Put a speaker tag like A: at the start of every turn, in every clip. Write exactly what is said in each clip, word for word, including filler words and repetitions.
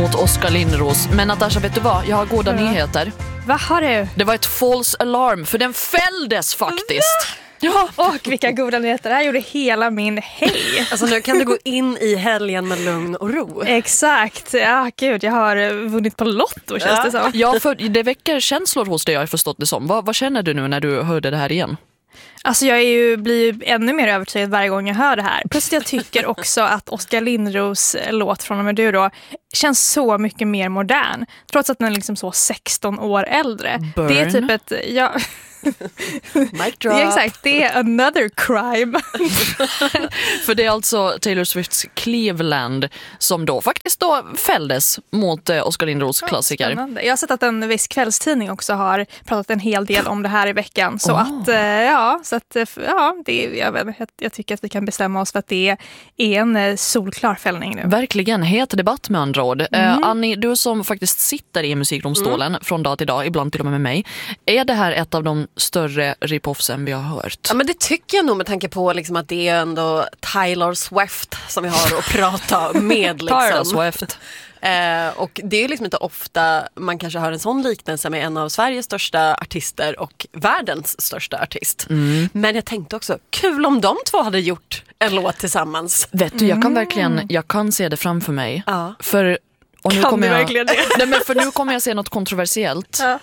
A: mot Oskar Lindros. Men Natasha, vet du vad? Jag har goda mm. nyheter.
B: Vad har du?
A: Det var ett false alarm, för den fälldes faktiskt.
B: Ja, och vilka goda nyheter. Det här gjorde hela min helg.
C: Alltså nu kan du gå in i helgen med lugn och ro.
B: Exakt. Ja, gud, jag har vunnit på lotto, känns
C: ja.
B: det som.
A: Ja, för det väcker känslor hos dig, jag har förstått det som. Vad, vad känner du nu när du hörde det här igen?
B: Alltså jag är ju, blir ju ännu mer övertygad varje gång jag hör det här. Plus jag tycker också att Oskar Lindros låt från och med du då känns så mycket mer modern. Trots att den är liksom så sexton år äldre.
A: Burn.
B: Det är typ ett... Ja,
C: Mic drop.
B: det är exakt, det är another crime.
A: För det är alltså Taylor Swifts Cleveland som då faktiskt då fälldes mot eh, Oskar Lindros klassiker.
B: Spännande. Jag har sett att en viss kvällstidning också har pratat en hel del om det här i veckan. Så
A: oh.
B: att, eh, ja, så att, ja det, jag, vet, jag, jag tycker att vi kan bestämma oss för att det är en eh, solklar fällning nu.
A: Verkligen, het debatt med andra ord.
B: Mm.
A: Uh, Annie, du som faktiskt sitter i musikdomstolen mm. från dag till dag, ibland till och med med mig. Är det här ett av de större rip-offsen vi har hört?
C: Ja, men det tycker jag nog med tanke på liksom att det är ändå Taylor Swift som vi har att prata med. Liksom.
A: Taylor Swift.
C: Eh, och det är liksom inte ofta man kanske hör en sån liknelse med en av Sveriges största artister och världens största artist. Mm. Men jag tänkte också, kul om de två hade gjort en låt tillsammans.
A: Vet du, jag kan verkligen, jag kan se det framför mig.
C: Ja.
A: För, och nu
B: kan
A: kommer
B: du
A: jag,
B: verkligen det?
A: Nej, men för nu kommer jag se något kontroversiellt.
B: Ja.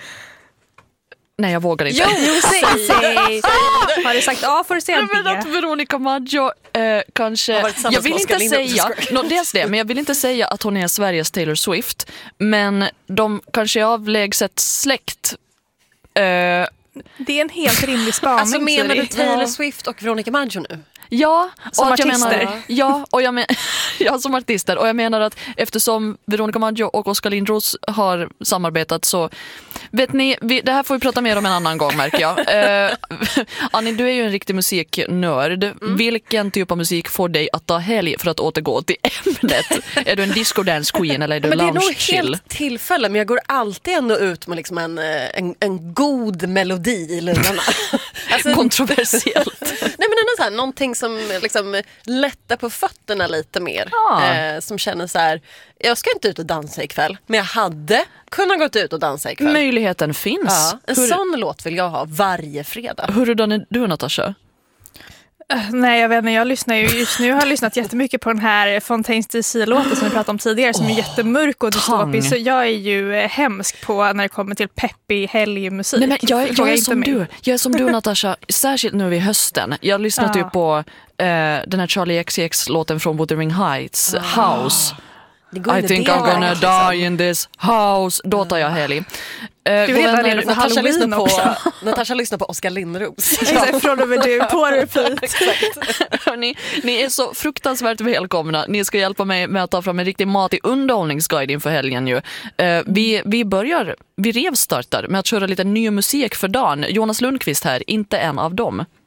A: Nej, jag vågar inte.
B: Jo, säg, säg. Har du sagt A får du säga B.
A: Men att Veronica Maggio eh, kanske... Jag vill inte säga... No, dels det, men jag vill inte säga att hon är Sveriges Taylor Swift. Men de kanske är avlägset släkt. Eh,
B: det är en helt rimlig spaning.
C: Alltså menar du Taylor
B: ja.
C: Swift och Veronica Maggio nu?
A: Ja,
B: som
A: och
B: artister.
A: Jag menar, ja, och jag men, ja, som artister. Och jag menar att eftersom Veronica Maggio och Oskar Lindros har samarbetat så vet ni, vi, det här får vi prata mer om en annan gång, märker jag. Uh, Annie, du är ju en riktig musiknörd. Mm. Vilken typ av musik får dig att ta helg för att återgå till ämnet? Är du en disco dance queen eller är du
C: men
A: lounge
C: chill? Det är nog
A: chill?
C: helt tillfälle, men jag går alltid ändå ut med liksom en, en, en god melodi i lurarna.
A: Alltså, kontroversiellt.
C: Nej, men ändå så här, någonting som liksom lättar på fötterna lite mer.
A: Ah.
C: Eh, som känner så här, jag ska inte ut och dansa ikväll, men jag hade kunnat gå ut och dansa ikväll.
A: Möjligheten finns.
C: Ja, en
A: Hur,
C: sån låt vill jag ha varje fredag.
A: Hurdan är du, Natasha?
B: Uh, nej, jag vet inte. Jag lyssnar ju just nu har jag lyssnat jättemycket på den här Fontaines D C-låten som vi pratade om tidigare som oh, är jättemörk och dystopisk. Så jag är ju eh, hemsk på när det kommer till peppig helgmusik.
A: Nej, men jag, är, jag, är som
B: mig.
A: du. jag är som du, Natasha. Särskilt nu i hösten. Jag lyssnade uh. ju på uh, den här Charlie X C X-låten från Wuthering Heights, uh. House. I think I'm gonna liksom. die in this house. Då tar jag helg.
B: Du vet vad det är för
C: Natasha lyssnar på,
B: också.
C: Natasha lyssnar på Oskar Lindros.
B: Exakt, från och med du på repeat.
A: ni, ni är så fruktansvärt välkomna. Ni ska hjälpa mig med att ta fram en riktig matig underhållningsguide inför helgen ju. Uh, vi, vi börjar, vi revstartar med att köra lite ny musik för dagen. Jonas Lundqvist här, inte en av dem.